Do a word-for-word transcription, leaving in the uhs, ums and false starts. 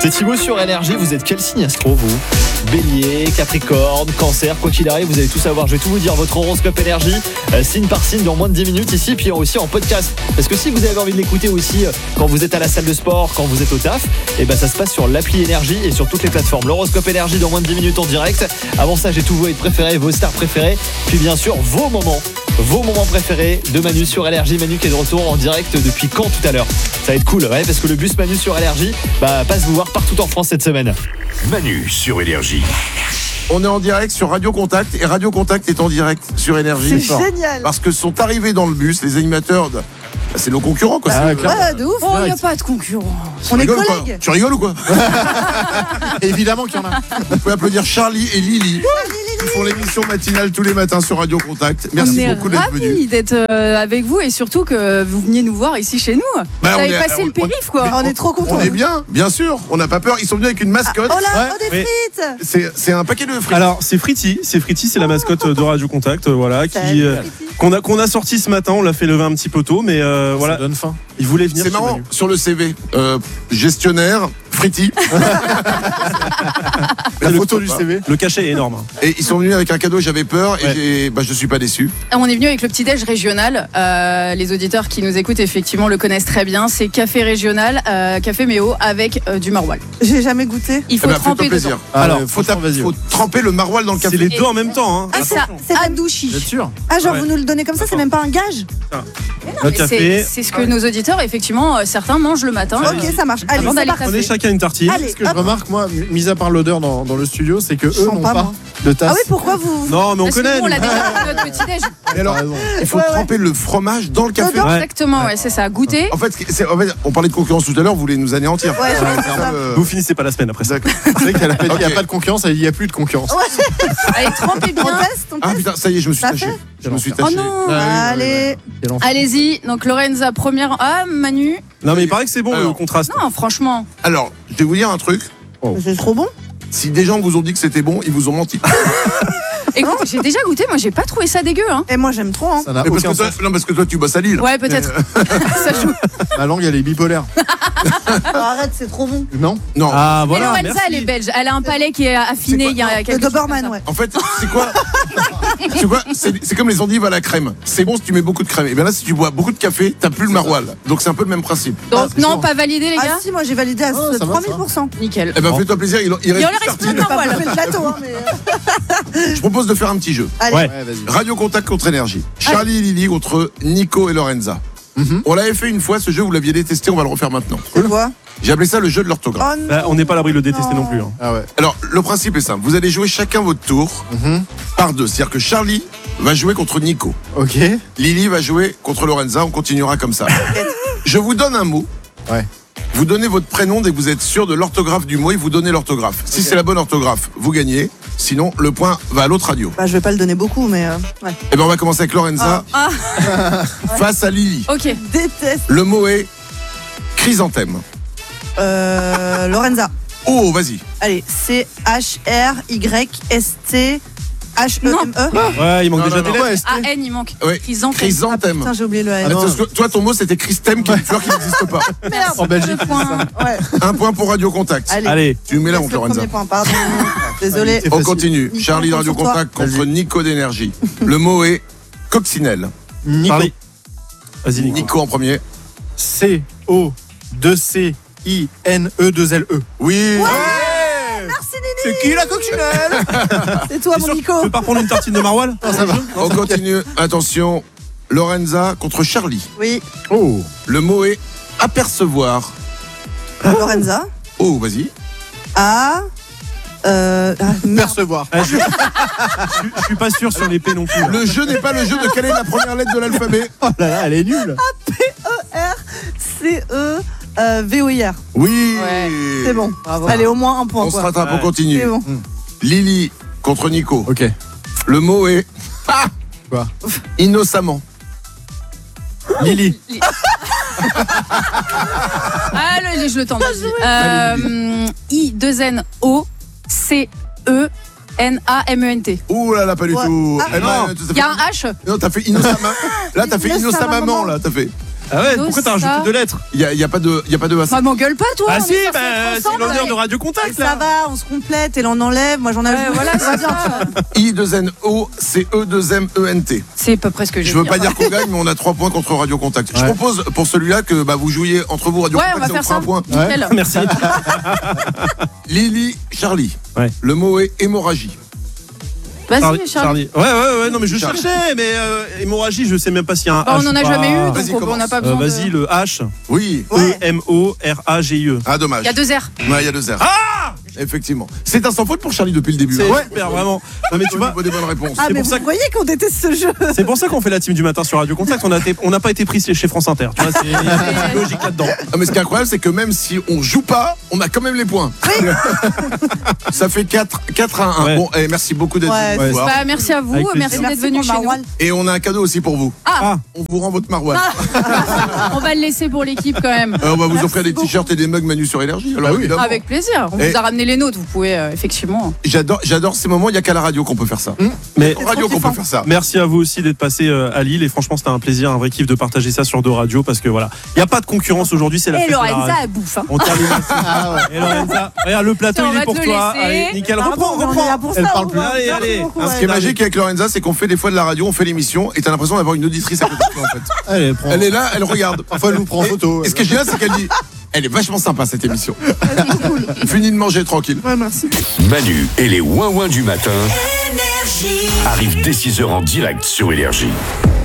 C'est Thibaut sur Énergie. Vous êtes quel signe astro, vous? Bélier, Capricorne, Cancer, quoi qu'il arrive, vous allez tout savoir. Je vais tout vous dire, votre horoscope Énergie, euh, signe par signe, dans moins de dix minutes ici, puis aussi en podcast. Parce que si vous avez envie de l'écouter aussi euh, quand vous êtes à la salle de sport, quand vous êtes au taf, et ben ça se passe sur l'appli Énergie et sur toutes les plateformes. L'horoscope Énergie dans moins de dix minutes en direct. Avant ça, j'ai tous vos hits préférés, vos stars préférées, puis bien sûr vos moments. Vos moments préférés de Manu sur Énergie. Manu qui est de retour en direct depuis quand tout à l'heure? Ça va être cool, ouais, parce que le bus Manu sur Énergie bah, passe vous voir partout en France cette semaine. Manu sur Énergie. On est en direct sur Radio Contact et Radio Contact est en direct sur Énergie. C'est génial. Parce que sont arrivés dans le bus les animateurs de... Bah, c'est nos concurrents quoi. Ah, c'est... clair. Ouais, de ouf. Oh, il n'y a pas de concurrence. Tu On est rigoles ou quoi collègues. Tu rigoles ou quoi? Évidemment qu'il y en a. Vous pouvez applaudir Charlie et Lily. Ils font l'émission matinale tous les matins sur Radio Contact. Merci on beaucoup est d'être venus. ravis d'être euh, avec vous et surtout que vous veniez nous voir ici chez nous. Bah, vous on avez est- passé on- le périph' quoi. On est trop contents. On est bien, bien sûr. On n'a pas peur. Ils sont venus avec une mascotte. Oh là, Ouais, oh des oui. frites. C'est, c'est un paquet de frites. Alors c'est Fritty, c'est Fritty, c'est la mascotte de Radio Contact, euh, voilà, qui Salut, euh, Fritty. qu'on a qu'on a sorti ce matin. On l'a fait lever un petit peu tôt, mais euh, voilà, Ça donne faim. il voulait venir. c'est chez marrant. Manu. Sur le C V, euh, gestionnaire, Fritty. La Le- photo du C V. Le cachet est énorme. hein. Et ils sont venus avec un cadeau. J'avais peur et Ouais. j'ai... Bah, je suis pas déçu. On est venu avec le petit-déj régional. Euh, les auditeurs qui nous écoutent effectivement le connaissent très bien. C'est café régional, euh, café Méo avec euh, du maroilles. J'ai jamais goûté. Il faut Eh ben, fais-toi tremper plaisir. dedans. Alors, faut, taper- faut tremper le maroilles dans le C'est café. les deux en même temps. Hein. Ah, ça, c'est À même... douchi. Vous êtes sûr? ah genre Ouais. vous nous le donnez comme ça, c'est même pas un gage. Le Mais C'est café. c'est ce que nos auditeurs, effectivement, euh, certains mangent le matin. Ok, ça marche. Allez, Avant c'est d'aller parti. Prenez chacun une tartine. Allez, Ce que je hop. remarque, moi, mis à part l'odeur dans, dans le studio, c'est que Je eux sens n'ont pas, pas moi. de tasse. Ah oui, pourquoi vous Non, mais on Parce que connaît. nous, on l'a nous. déjà fait notre petit-déj. Et alors, T'as raison. il faut Ouais, ouais. tremper le fromage dans le café. Dedans. Ouais. Exactement, ouais, c'est ça. Goûter. En fait, c'est- en fait, on parlait de concurrence tout à l'heure, vous voulez nous anéantir. Ouais, je Euh, pense que c'est ça. euh, Vous finissez pas la semaine après ça. D'accord. C'est vrai qu'elle a pas dit, il n'y Ok. a pas de concurrence, elle dit, il n'y a plus de concurrence. Allez, trempez On bien. teste, on Ah teste. putain, ça y est, je me suis Ça taché. fait Je me suis Oh taché. non. Ah oui, oui, oui, Allez. Quel enfer. Allez-y. Donc Lorenza première. Ah Manu. Non, mais il paraît que c'est bon Alors. le contraste. Non, franchement. Alors, je vais vous dire un truc. C'est trop bon. Si des gens vous ont dit que c'était bon, ils vous ont menti. Écoute, j'ai déjà goûté. Moi, j'ai pas trouvé ça dégueu. Hein. Et moi j'aime trop. Hein. Ça n'a Mais parce aucun que toi, sens. non, parce que toi, tu bosses à Lille. Ouais, peut-être. ça joue. Ma langue, elle est bipolaire. Oh, arrête, c'est trop bon. Non? Non. Ah Mais voilà. Lorenza, merci. elle est belge. Elle a un palais qui est affiné. C'est quoi Il y a Le quelques trucs Doberman, comme ça. ouais. En fait, c'est quoi C'est quoi C'est c'est comme les endives à la crème. C'est bon si tu mets beaucoup de crème. Et bien là, si tu bois beaucoup de café, t'as plus le maroilles. Donc c'est un peu le même principe. Donc, Ah, c'est non, sûr. pas validé, les Ah gars. si, moi j'ai validé à Oh, ça va, trois mille pour cent. Nickel. Eh ben, fais-toi plaisir. Il, il Et reste on une leur explique tartine. un Pas poil. fait le plateau, hein, mais... euh, Je propose de faire un petit jeu. Allez. Ouais. Ouais, vas-y. Radio Contact contre Énergie. Charlie et Lily contre Nico et Lorenza. Mhm. On l'avait fait une fois, ce jeu, vous l'aviez détesté, on va le refaire maintenant. C'est quoi? J'ai appelé ça le jeu de l'orthographe. Oh non. Bah, on n'est pas à l'abri de le détester non plus. hein. Ah ouais. Alors, le principe est simple. Vous allez jouer chacun votre tour Mhm. par deux. C'est-à-dire que Charlie va jouer contre Nico. Ok. Lily va jouer contre Lorenza. On continuera comme ça. Je vous donne un mot. Ouais. Vous donnez votre prénom dès que vous êtes sûr de l'orthographe du mot et vous donnez l'orthographe. Si c'est la bonne orthographe, vous gagnez. Sinon, le point va à l'autre radio. Bah je vais pas le donner beaucoup, mais euh, ouais. Et ben, on va commencer avec Lorenza Ah, face à Lily. ok. Déteste. Le mot est chrysanthème. Euh, Lorenza. Oh, vas-y. Allez, C H R Y S T H E M E. Ouais, il manque Non, déjà non, des non. lettres. Ouais, c'était- A N, il manque. Ouais. Chrysanthème. Chrysanthème. Putain, j'ai oublié le Ah, N. non. parce que toi, ton mot, c'était chrysanthème, qui est une fleur qui n'existe pas. Merde. En Belgique. Deux points. Ouais. Un point pour Radio Contact. Allez. Allez, Tu mets la Laisse honte, le Lorenza. premier point, pardon. Désolé. C'est On facile. continue. Nico, Charlie de on Radio compte sur Contact toi. contre Vas-y. Nico d'énergie. Le mot est coccinelle. Nico. Charlie. Vas-y, Nico. Nico en premier. C O deux C I N E deux L E. Oui. Merci Nini. C'est qui la coccinelle? C'est toi T'es mon sûr que Nico. Tu veux pas prendre une tartine de maroilles? Non, ça va. On continue. Attention. Lorenza contre Charlie. Oui. Oh. Le mot est apercevoir. Lorenza. Oh, vas-y. A. Euh, ah, merde. Percevoir. Ah, je, je- je suis pas sûr sur les P non plus. là. Le jeu n'est pas le jeu de quelle est la première lettre de l'alphabet. Oh là là, elle est nulle. C E euh, V O I R. Oui. Ouais. C'est bon. Bravo. Allez, au moins un point. On se quoi. rattrape, on Ouais. continue. C'est bon. Lily contre Nico. Ok. Le mot est ah Quoi? innocemment. Lily. Ah, le, je le tente. Euh, I deux N O C E N A M E N T. Ouh là là, pas du Ouais. tout. Ah, Eh ben, non. t'as Il y a fait- un H. Non, t'as fait innocemment. Là, t'as fait Innocemment. innocemment, là, t'as fait. Ah ouais, Nos pourquoi t'as ça. rajouté deux lettres? Il y a, il y a pas de, il y a pas de A. Bah, m'engueule pas, toi. Ah on si, est censé bah, être c'est ensemble, l'honneur là. de Radio Et Contact ça là. va, on se complète, elle en enlève, moi j'en ajoute. Ouais, voilà, c'est ça. I deux N O C E deux M E N T. C'est à peu près ce que je Je veux pas dire qu'on gagne, mais on a trois points contre Radio Contact. Je Ouais. propose pour celui-là que bah, vous jouiez entre vous Radio Ouais, Contact. on va faire fera ça. un point. Nickel. Merci. Lily, Charlie. Ouais. Le mot est hémorragie. Vas-y, Charlie, Charlie. Charlie. Ouais, ouais, ouais, non, mais je Charlie. cherchais, mais euh, hémorragie, je sais même pas s'il y a un Bah, H. on en ou a pas. jamais eu, Vas-y, donc on n'a commence. pas Euh, besoin. Vas-y, de... le H. Oui. E M O R A G I E. Ah, dommage. Il y a deux R. Ouais, il y a deux R. Ah Effectivement. C'est un sans faute pour Charlie depuis le début. C'est hein. super, vraiment. Non, mais tu Au vois, niveau des bonnes réponses. Ah, c'est mais pour vous ça que- voyez qu'on déteste ce jeu. c'est pour ça qu'on fait la team du matin sur Radio Contact. On a été- on n'a pas été pris chez France Inter. Tu vois, c'est il y a une logique là-dedans. Ah, mais ce qui est incroyable, c'est que même si on joue pas, on a quand même les points. Ça fait quatre, quatre à un. Ouais. Bon, eh, merci beaucoup d'être Ouais, venu ouais. nous voir. Bah, merci à vous, Avec plaisir. merci d'être venu pour chez le nous. maroilles. Et on a un cadeau aussi pour vous. Ah, On vous rend votre maroilles. On va le laisser pour l'équipe quand même. Euh, on va vous offrir des t-shirts et des mugs Manu sur Énergie. Alors, évidemment. Avec plaisir. On Et- vous a ramené les nôtres, vous pouvez euh, effectivement. J'adore, j'adore ces moments. Il y a qu'à la radio qu'on peut faire ça. mais En radio qu'on peut faire ça. merci à vous aussi d'être passé euh, à Lille. Et franchement, c'était un plaisir, un vrai kiff de partager ça sur deux radios parce que voilà, il n'y a pas de concurrence aujourd'hui. C'est la Et fête de la Lorenza, radio. elle bouffe. Hein. On termine là-dessus. Et Lorenza, regarde le plateau, Tiens, on il est va pour te le toi. laisser. Allez, nickel. Pardon, Reprends, mais on est reprends. là pour Elle ça, parle on plus. va- Allez, Merci allez. beaucoup, Un ouais. Ce qui est dernier. magique avec Lorenza, c'est qu'on fait des fois de la radio, on fait l'émission et t'as l'impression d'avoir une auditrice à côté de toi en fait. Allez, prends. Elle est là, elle regarde. Parfois, elle nous prend en Et- photo. Et ce qui est génial, c'est qu'elle dit elle est vachement sympa cette émission. Fini de manger tranquille. Ouais, merci. Manu et les ouin-ouin du matin arrivent dès six heures en direct sur Énergie.